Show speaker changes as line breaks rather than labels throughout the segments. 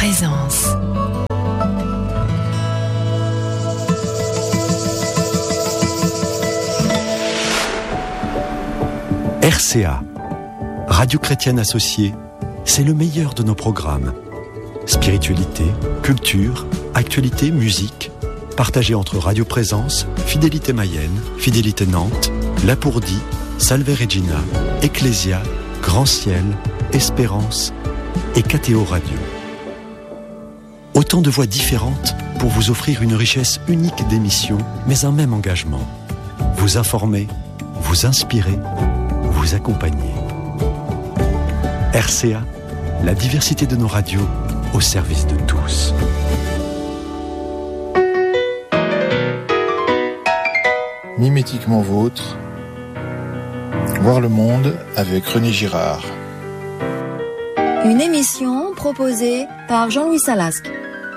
Présence.
RCA, Radio Chrétienne Associée, c'est le meilleur de nos programmes. Spiritualité, culture, actualité, musique, partagés entre Radio Présence, Fidélité Mayenne, Fidélité Nantes, Lapourdie, Salve Regina, Ecclésia, Grand Ciel, Espérance et KTO Radio. Autant de voix différentes pour vous offrir une richesse unique d'émissions, mais un même engagement. Vous informer, vous inspirer, vous accompagner. RCA, la diversité de nos radios au service de tous.
Mimétiquement vôtre, voir le monde avec René Girard.
Une émission proposée par Jean-Louis Salasque.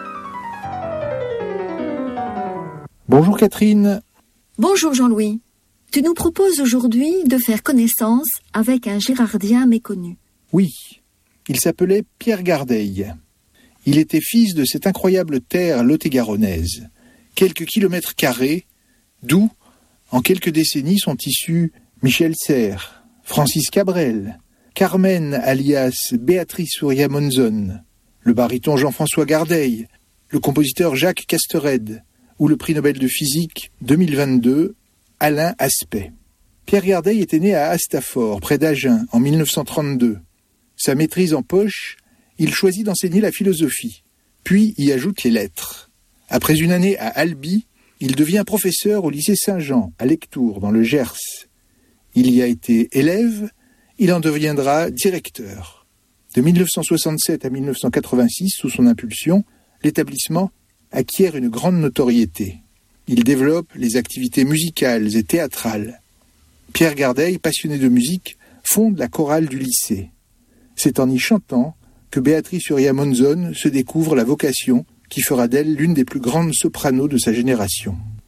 Bonjour Catherine.
Bonjour Jean-Louis. Tu nous proposes aujourd'hui de faire connaissance avec un Girardien méconnu.
Oui, il s'appelait Pierre Gardeil. Il était fils de cette incroyable terre lot-et-garonnaise, quelques kilomètres carrés, d'où, en quelques décennies, sont issus Michel Serres, Francis Cabrel, Carmen alias Béatrice Soria Monzon, le baryton Jean-François Gardeil, le compositeur Jacques Castered, ou le prix Nobel de physique 2022, Alain Aspect. Pierre Gardeil était né à Astafort, près d'Agen, en 1932. Sa maîtrise en poche, il choisit d'enseigner la philosophie, puis y ajoute les lettres. Après une année à Albi, il devient professeur au lycée Saint-Jean, à Lectoure, dans le Gers. Il y a été élève, il en deviendra directeur. De 1967 à 1986, sous son impulsion, l'établissement acquiert une grande notoriété. Il développe les activités musicales et théâtrales. Pierre Gardeil, passionné de musique, fonde la chorale du lycée. C'est en y chantant que Béatrice Soria Monzon se découvre la vocation qui fera d'elle l'une des plus grandes sopranos de sa génération.